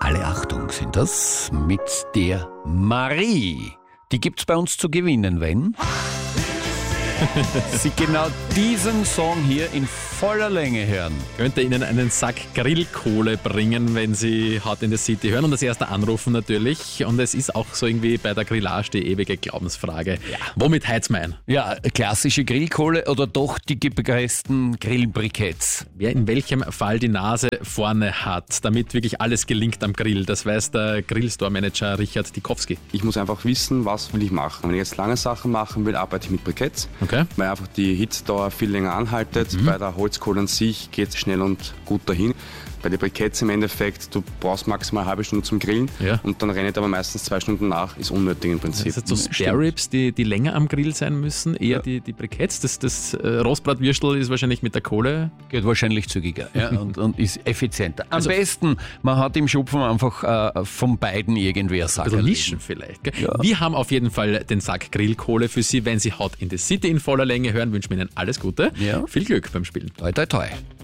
Alle Achtung sind das mit der Marie. Die gibt's bei uns zu gewinnen, wenn Sie genau diesen Song hier in voller Länge hören. Könnte Ihnen einen Sack Grillkohle bringen, wenn Sie Hot in the City hören und das erste anrufen natürlich. Und es ist auch so irgendwie bei der Grillage die ewige Glaubensfrage. Ja. Womit heizt man ein? Ja, klassische Grillkohle oder doch die gepressten Grillbriketts? Wer in welchem Fall die Nase vorne hat, damit wirklich alles gelingt am Grill, das weiß der Grillstore-Manager Richard Dikowski. Ich muss einfach wissen, was will ich machen. Wenn ich jetzt lange Sachen machen will, arbeite ich mit Briketts. Okay. Weil einfach die Hitzdauer viel länger anhaltet. Bei der Holzkohle an sich geht es schnell und gut dahin. Bei den Briketts im Endeffekt, du brauchst maximal eine halbe Stunde zum Grillen und dann rennt aber meistens 2 Stunden nach, ist unnötig im Prinzip. Das heißt so Spare Ribs, die länger am Grill sein müssen, eher die Briketts. Das Rostbratwürstel ist wahrscheinlich mit der Kohle. Geht wahrscheinlich zügiger und ist effizienter. Am besten, man hat im Schupfen einfach von beiden irgendwie ein Sack. Also mischen vielleicht. Gell? Ja. Wir haben auf jeden Fall den Sack Grillkohle für Sie. Wenn Sie Hot in the City in voller Länge hören, wünschen wir Ihnen alles Gute. Ja. Viel Glück beim Spielen. Toi, toi, toi.